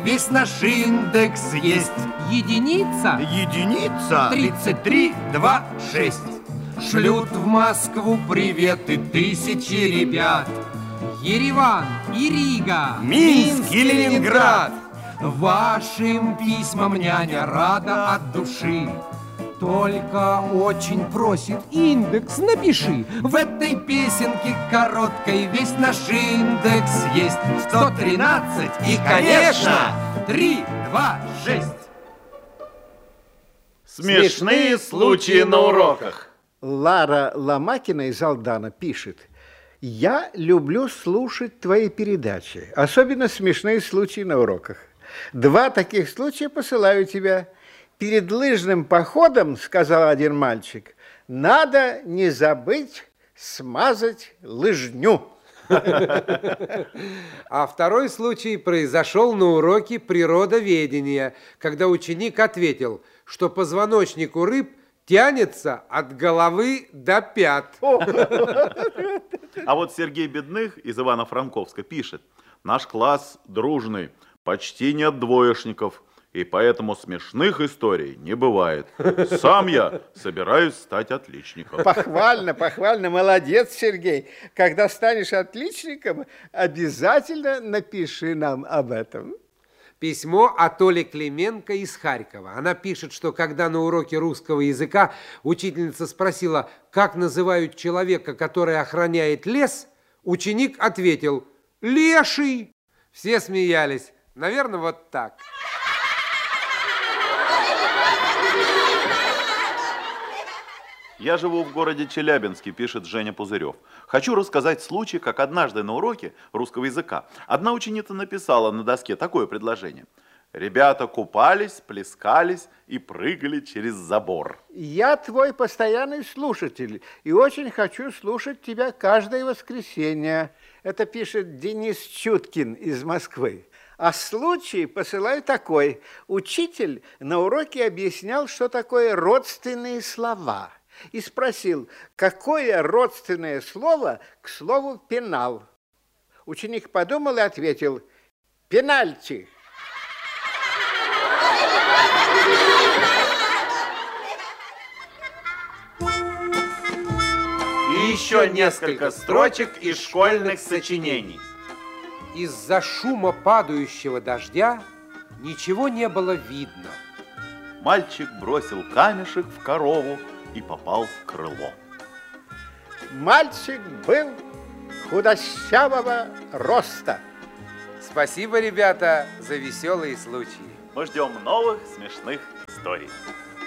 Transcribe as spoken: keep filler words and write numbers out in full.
Весь наш индекс есть. Единица? Единица. Тридцать три, два, шесть. Шлют в Москву приветы тысячи ребят. Ереван и Рига, Минск и Ленинград. Вашим письмам няня рада от души. Только очень просит, индекс напиши. в этой песенке короткой весь наш индекс есть. Сто тринадцать и, конечно, три, два, шесть. Смешные случаи на уроках. Лара Ломакина из Алдана пишет: я люблю слушать твои передачи, особенно смешные случаи на уроках. Два таких случая посылаю тебя. Перед лыжным походом, сказал один мальчик, надо не забыть смазать лыжню. А второй случай произошел на уроке природоведения, когда ученик ответил, что позвоночник у рыб тянется от головы до пят. А вот Сергей Бедных из Ивано-Франковска пишет: наш класс дружный, почти нет двоечников, и поэтому смешных историй не бывает. Сам я собираюсь стать отличником. Похвально, похвально, молодец, Сергей. Когда станешь отличником, обязательно напиши нам об этом. Письмо от Оли Клименко из Харькова. Она пишет, что когда на уроке русского языка учительница спросила, как называют человека, который охраняет лес, ученик ответил: леший. Все смеялись. Наверное, вот так. Я живу в городе Челябинске, пишет Женя Пузырев. Хочу рассказать случай, как однажды на уроке русского языка одна ученица написала на доске такое предложение. Ребята купались, плескались и прыгали через забор. Я твой постоянный слушатель и очень хочу слушать тебя каждое воскресенье. Это пишет Денис Чуткин из Москвы. А случай посылаю такой. Учитель на уроке объяснял, что такое родственные слова. И спросил, какое родственное слово к слову пенал. Ученик подумал и ответил: пенальти. И еще несколько строчек из школьных сочинений. Из-за шума падающего дождя ничего не было видно. Мальчик бросил камешек в корову и попал в крыло. Мальчик был худощавого роста. Спасибо, ребята, за веселые случаи. Мы ждем новых смешных историй.